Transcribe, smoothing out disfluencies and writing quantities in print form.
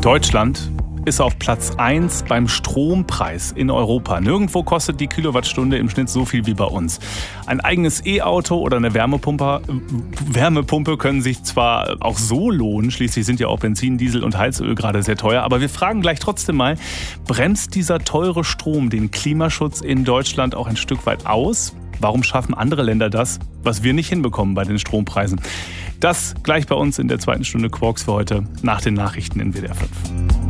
Deutschland ist auf Platz 1 beim Strompreis in Europa. Nirgendwo kostet die Kilowattstunde im Schnitt so viel wie bei uns. Ein eigenes E-Auto oder eine Wärmepumpe können sich zwar auch so lohnen, schließlich sind ja auch Benzin, Diesel und Heizöl gerade sehr teuer, aber wir fragen gleich trotzdem mal, bremst dieser teure Strom den Klimaschutz in Deutschland auch ein Stück weit aus? Warum schaffen andere Länder das, was wir nicht hinbekommen bei den Strompreisen? Das gleich bei uns in der zweiten Stunde Quarks für heute nach den Nachrichten in WDR 5.